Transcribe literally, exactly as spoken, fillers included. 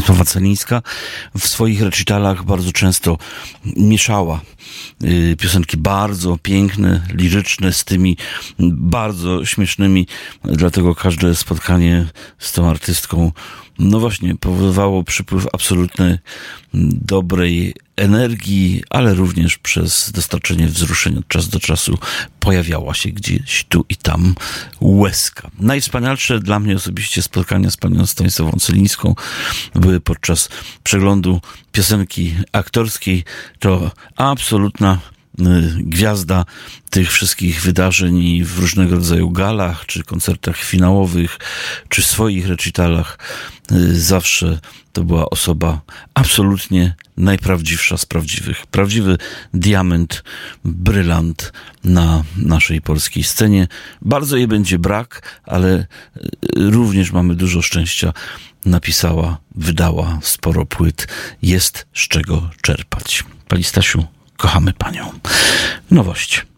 Stanisława Celińska w swoich recitalach bardzo często mieszała y, piosenki bardzo piękne, liryczne z tymi bardzo śmiesznymi, dlatego każde spotkanie z tą artystką no właśnie powodowało przypływ absolutnej dobrej energii, ale również przez dostarczenie wzruszeń od czasu do czasu pojawiała się gdzieś tu i tam łezka. Najwspanialsze dla mnie osobiście spotkania z panią Stanisławą Celińską były podczas przeglądu piosenki aktorskiej. To absolutna gwiazda tych wszystkich wydarzeń w różnego rodzaju galach, czy koncertach finałowych, czy swoich recitalach. Zawsze to była osoba absolutnie najprawdziwsza z prawdziwych. Prawdziwy diament, brylant na naszej polskiej scenie. Bardzo jej będzie brak, ale również mamy dużo szczęścia. Napisała, wydała sporo płyt. Jest z czego czerpać. Pani Stasiu, kochamy panią. Nowość.